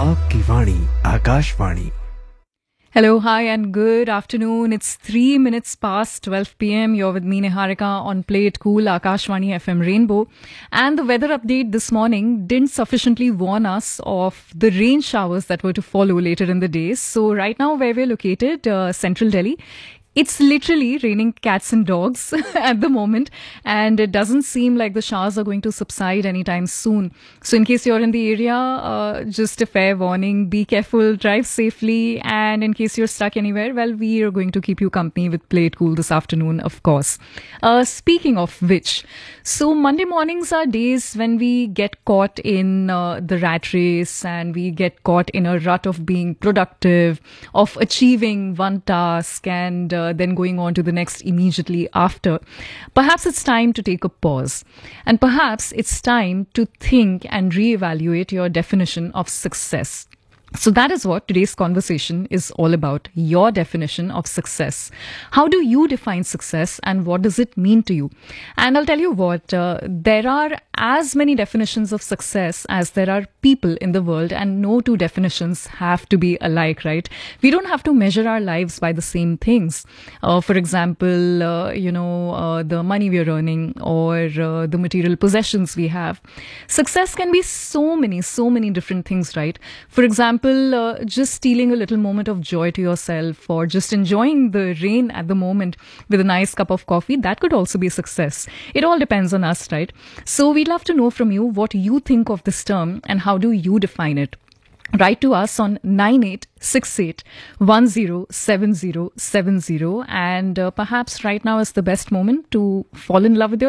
आपकी वाणी Akashvani. Hello, hi, and good afternoon. It's 3 minutes past 12 p.m. You're with me, Niharika, on Play It Cool, Akashvani FM Rainbow. And the weather update this morning didn't sufficiently warn us of the rain showers that were to follow later in the day. So, right now, where we're located, central Delhi, it's literally raining cats and dogs at the moment, and it doesn't seem like the showers are going to subside anytime soon. So, in case you're in the area, just a fair warning: be careful, drive safely, and in case you're stuck anywhere, well, we are going to keep you company with Play It Cool this afternoon, of course. Speaking of which, so Monday mornings are days when we get caught in the rat race, and we get caught in a rut of being productive, of achieving one task, and then going on to the next immediately after. Perhaps it's time to take a pause. And perhaps it's time to think and reevaluate your definition of success. So that is what today's conversation is all about, your definition of success. How do you define success, and what does it mean to you? And I'll tell you what, there are as many definitions of success as there are people in the world, and no two definitions have to be alike, right? We don't have to measure our lives by the same things. For example, the money we're earning, or the material possessions we have. Success can be so many different things, right? For example, just stealing a little moment of joy to yourself, or just enjoying the rain at the moment with a nice cup of coffee, that could also be success. It all depends on us, right? So we'd love to know from you what you think of this term and how do you define it. Write to us on 9868107070, and perhaps right now is the best moment to fall in love with